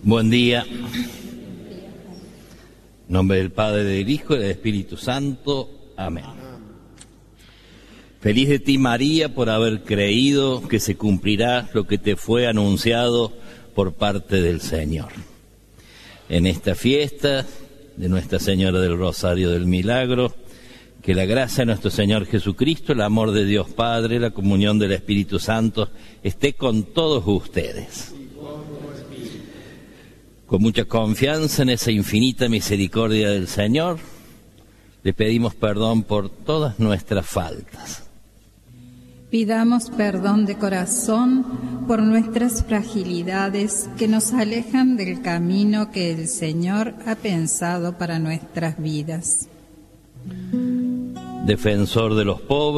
Buen día. En nombre del Padre, del Hijo y del Espíritu Santo. Amén. Feliz de ti, María, por haber creído que se cumplirá lo que te fue anunciado por parte del Señor. En esta fiesta de Nuestra Señora del Rosario del Milagro, que la gracia de nuestro Señor Jesucristo, el amor de Dios Padre, la comunión del Espíritu Santo, esté con todos ustedes. Con mucha confianza en esa infinita misericordia del Señor, le pedimos perdón por todas nuestras faltas. Pidamos perdón de corazón por nuestras fragilidades que nos alejan del camino que el Señor ha pensado para nuestras vidas. Defensor de los pobres,